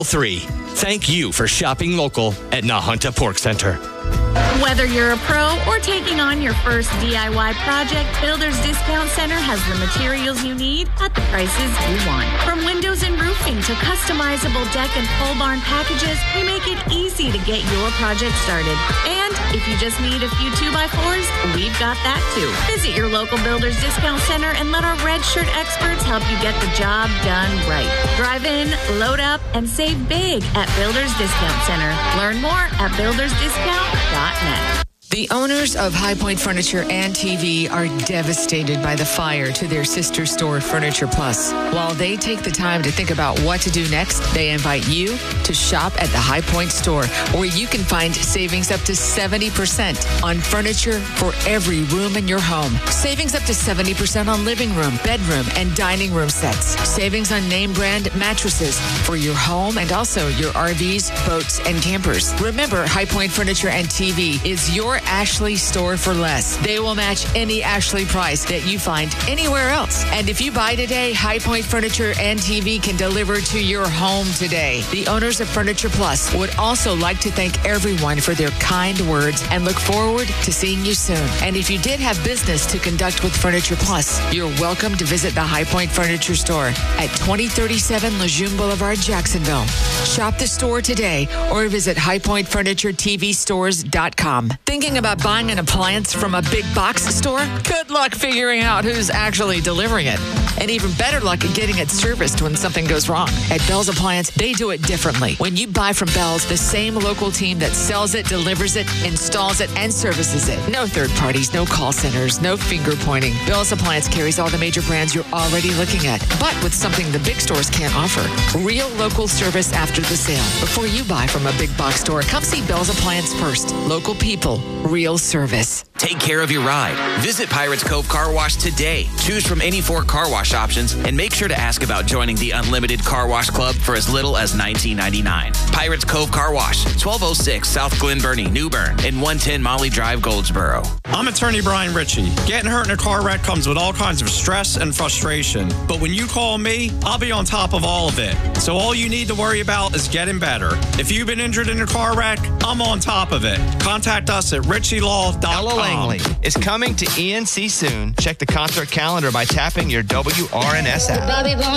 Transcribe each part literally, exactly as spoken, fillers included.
Three, thank you for shopping local at Nahunta Pork Center. Whether you're a pro or taking on your first D I Y project, Builders Discount Center has the materials you need at the prices you want. From windows and roofing to customizable deck and pole barn packages, we make it easy to get your project started. And if you just need a few two by fours, we've got that too. Visit your local Builders Discount Center and let our Red Shirt experts help you get the job done right. Drive in, load up, and save big at Builders Discount Center. Learn more at builders discount dot net. The owners of High Point Furniture and T V are devastated by the fire to their sister store, Furniture Plus. While they take the time to think about what to do next, they invite you to shop at the High Point store, where you can find savings up to seventy percent on furniture for every room in your home. Savings up to seventy percent on living room, bedroom, and dining room sets. Savings on name brand mattresses for your home and also your R Vs, boats, and campers. Remember, High Point Furniture and T V is your Ashley store for less. They will match any Ashley price that you find anywhere else. And if you buy today, High Point Furniture and T V can deliver to your home today. The owners of Furniture Plus would also like to thank everyone for their kind words and look forward to seeing you soon. And if you did have business to conduct with Furniture Plus, you're welcome to visit the High Point Furniture store at twenty thirty-seven Lejeune Boulevard, Jacksonville. Shop the store today or visit high point furniture t v stores dot com. Thinking about buying an appliance from a big box store? Good luck figuring out who's actually delivering it. And even better luck at getting it serviced when something goes wrong. At Bell's Appliance, they do it differently. When you buy from Bell's, the same local team that sells it, delivers it, installs it, and services it. No third parties, no call centers, no finger pointing. Bell's Appliance carries all the major brands you're already looking at, but with something the big stores can't offer. Real local service after the sale. Before you buy from a big box store, come see Bell's Appliance first. Local people, real service. Take care of your ride. Visit Pirates Cove Car Wash today. Choose from any four car wash options and make sure to ask about joining the Unlimited Car Wash Club for as little as nineteen ninety-nine dollars. Pirates Cove Car Wash, twelve oh six South Glen Burnie, New Bern, and one ten Molly Drive, Goldsboro. I'm attorney Brian Ritchie. Getting hurt in a car wreck comes with all kinds of stress and frustration. But when you call me, I'll be on top of all of it. So all you need to worry about is getting better. If you've been injured in a car wreck, I'm on top of it. Contact us at ritchie law dot com. Ella Langley is coming to E N C soon. Check the concert calendar by tapping your W R N S app.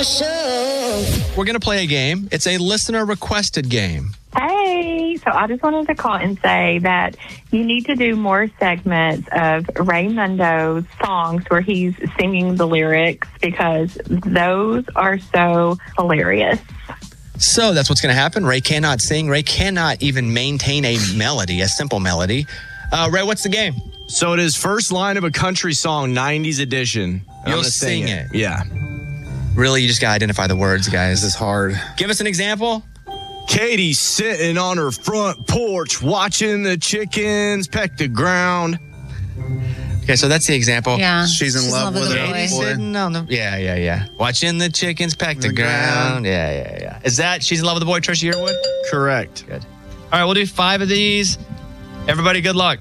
We're going to play a game. It's a listener-requested game. Hey, so I just wanted to call and say that you need to do more segments of Raymundo's songs where he's singing the lyrics, because those are so hilarious. So that's what's going to happen. Ray cannot sing. Ray cannot even maintain a melody, a simple melody. Uh, Ray, what's the game? So it is first line of a country song, nineties edition. You'll sing, sing it. it. Yeah. Really, you just got to identify the words, guys. This is hard. Give us an example. Katie's sitting on her front porch watching the chickens peck the ground. Okay, so that's the example. Yeah. She's in She's love, in love with, with her a boy. boy. Sitting on the, yeah, yeah, yeah. Watching the chickens peck the, The ground. ground. Yeah, yeah, yeah. Is that She's in Love with the Boy, Trisha Yearwood? Correct. Good. All right, we'll do five of these. Everybody, good luck.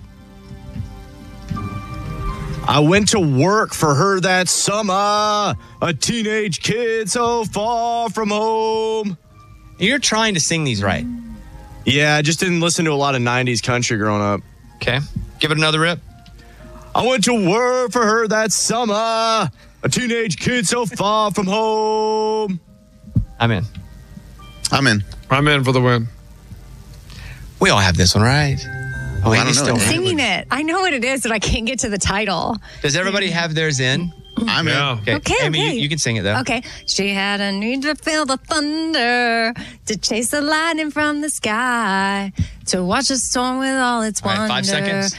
I went to work for her that summer, a teenage kid so far from home. You're trying to sing these right. Yeah, I just didn't listen to a lot of nineties country growing up. Okay. Give it another rip. I went to work for her that summer, a teenage kid so far from home. I'm in. I'm in. I'm in for the win. We all have this one, right? Oh, I don't know. still Singing it. I know what it is, but I can't get to the title. Does everybody have theirs in? I'm Yeah. in. Okay, Okay, Amy, okay. You, you can sing it, though. Okay. She had a need to feel the thunder, to chase the lightning from the sky, to watch the storm with all its All right, wonder. five seconds.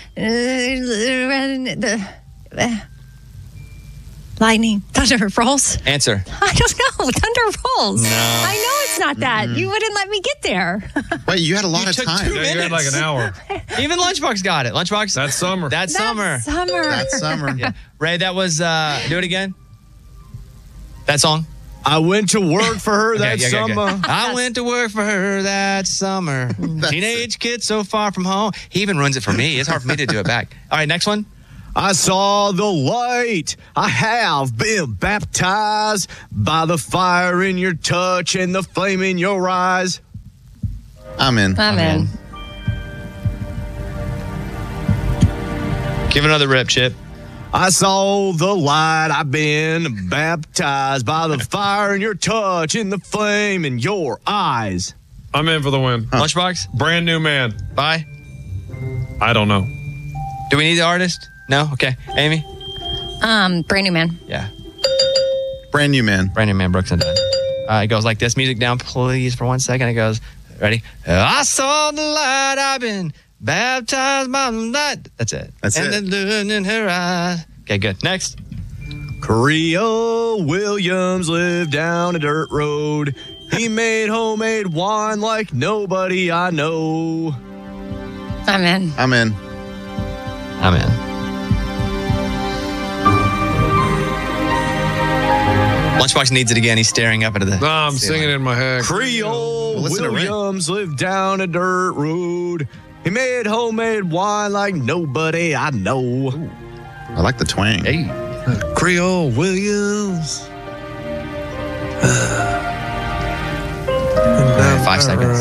The- Lightning, thunder rolls. Answer. I don't know. Thunder rolls. No. I know it's not that. You wouldn't let me get there. Wait, you had a lot You of took time. two Yeah, you had like an hour. Even Lunchbox got it. Lunchbox. That's summer. That's summer. That's summer. That's summer. Yeah. Ray, that was, uh, do it again. That song. I went to work for her that Okay, yeah, yeah, summer. yeah. I went to work for her that summer. Teenage kid so far from home. He even ruins it for me. It's hard for me to do it back. All right, next one. I saw the light. I have been baptized by the fire in your touch and the flame in your eyes. I'm in. I'm in. Give another rip, Chip. I saw the light. I've been baptized by the fire in your touch, in the flame in your eyes. I'm in for the win. Huh. Lunchbox? Brand new man. Bye. I don't know. Do we need the artist? No? Okay. Amy? Um, brand new man. Yeah. Brand new man. Brand new man, Brooks and Dunn. Uh, it goes like this. Music down, please, for one second. It goes, ready? I saw the light. I've been baptized by the light. That's it. That's and it. And the moon in her eyes. Okay, good. Next. Creole Williams lived down a dirt road. He made homemade wine like nobody I know. I'm in. I'm in. I'm in. Lunchbox needs it again. He's staring up into the. No, I'm ceiling. singing in my head. Creole Well, listen to Rick. Williams lived down a dirt road. He made homemade wine like nobody I know. I like the twang. Hey. Creole Williams. All right, five seconds.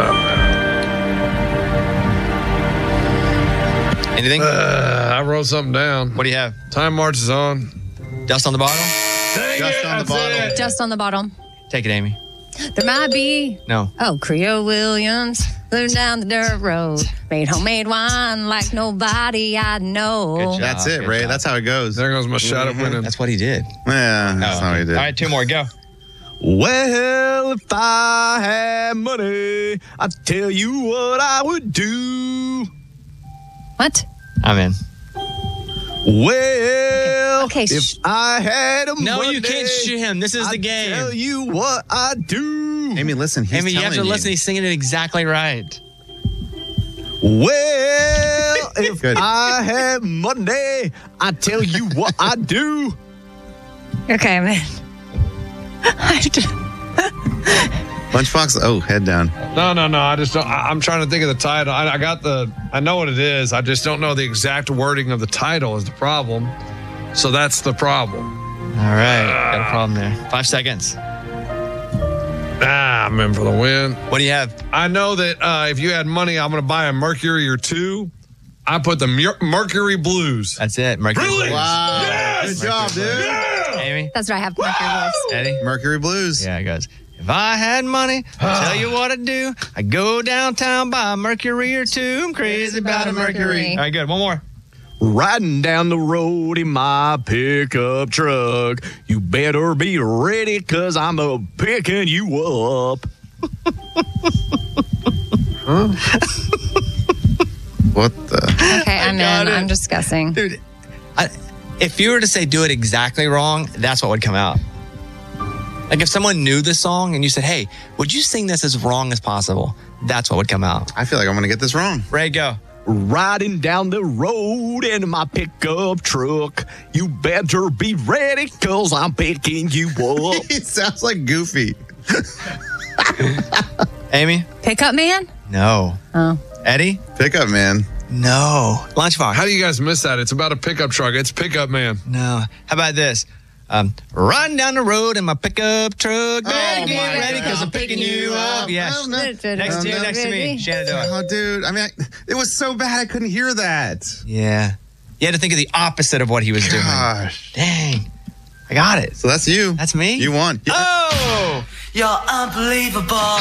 Anything? Uh, I wrote something down. What do you have? Time marches on. Dust on the bottle? Dang Just it, on the that's bottom. it. Just on the bottom. Take it, Amy. There might be. No. Oh, Creole Williams lived down the dirt road. Made homemade wine like nobody I know. Good job. That's it, Good Ray. job. That's how it goes. There goes my shot at winning. That's what he did. Yeah, that's Oh, how okay. he did. All right, two more. Go. Well, if I had money, I'd tell you what I would do. What? I'm in. Well, Okay, if sh- I had a No, money, you can't shoot him. This is the I'd game. tell you what I do. Amy, listen. He's Amy, you have to telling listen. He's singing it exactly right. Well, if Good. I had money, I'd tell you what I do. Okay, I'm in. I d- Lunchbox. Oh, head down. No, no, no. I just don't. I, I'm trying to think of the title. I, I got the. I know what it is. I just don't know the exact wording of the title is the problem. So that's the problem. All right. Got a problem there. Five seconds. Ah, I'm in for the win. What do you have? I know that uh, if you had money, I'm going to buy a Mercury or two. I put the Mer- Mercury Blues. That's it. Mercury Really? Blues. Wow. Yes! Good job, dude. Yeah! Amy? That's what I have. Mercury Williams. Eddie? Mercury Blues. Yeah, it goes. If I had money, I'll tell you what I'd do. I'd go downtown, buy a Mercury or two. I'm crazy about a Mercury. All right, good. One more. Riding down the road in my pickup truck. You better be ready, cause I'm a picking you up. What the? Okay, I'm in. got it. I'm just guessing. Dude, I, if you were to say do it exactly wrong, that's what would come out. Like if someone knew the song and you said, hey, would you sing this as wrong as possible? That's what would come out. I feel like I'm going to get this wrong. Ray, go. Riding down the road in my pickup truck. You better be ready, cause I'm picking you up. He sounds like Goofy. Amy? Pickup man? No. Oh. Eddie? Pickup man. No. Lunchbox? How do you guys miss that? It's about a pickup truck. It's Pickup Man. No. How about this? Um, riding down the road in my pickup truck. Better Oh, get my ready because I'm God. picking you up. Yeah. No, no. Next to you, next to me. Shenandoah. Oh, dude. I mean, I, it was so bad I couldn't hear that. Yeah. You had to think of the opposite of what he was doing. Gosh. Dang. I got it. So that's you. That's me? You won. Yeah. Oh! You're unbelievable.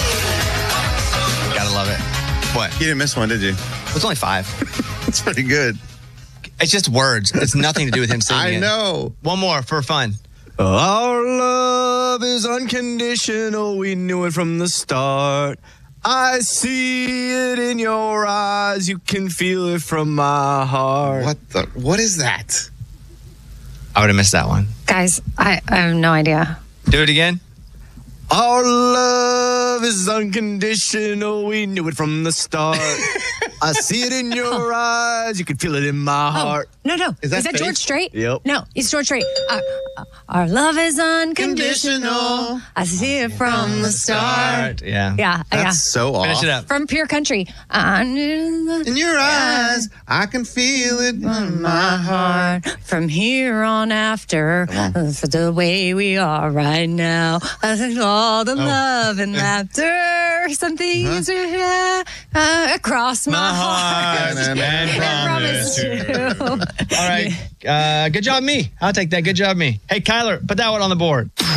Gotta love it. What? You didn't miss one, did you? It's only five. That's pretty good. It's just words. It's nothing to do with him singing I it. know. One more for fun. Our love is unconditional. We knew it from the start. I see it in your eyes. You can feel it from my heart. What the? What is that? I would have missed that one. Guys, I, I have no idea. Do it again. Our love is unconditional. We knew it from the start. I see it in your eyes. You can feel it in my heart. No, no. Is that Is that Faith? George Strait? Yep. No, it's George Strait. Our, our love is unconditional. I see it from the start. Yeah. Yeah. That's yeah. so off. Finish it up. From Pure Country. I knew In your eyes, I can feel it in my heart. from here on after, for the way we are right now. I think all the love and laughter, some things are uh, uh, across my, My heart. heart and I promise to. All right. Uh, good job, me. I'll take that. Good job, me. Hey, Kyler, put that one on the board.